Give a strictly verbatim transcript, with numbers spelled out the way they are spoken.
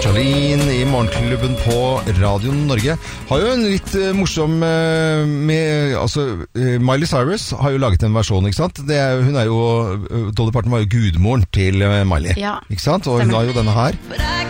Charlene i Morgenklubben på Radio Norge har jo en litt uh, morsom uh, med, altså uh, Miley Cyrus har jo laget en versjon, ikke sant? Det er, hun er jo, uh, Dolly Parton var jo gudmoren til uh, Miley, ja, ikke sant? Og hun har jo denne her.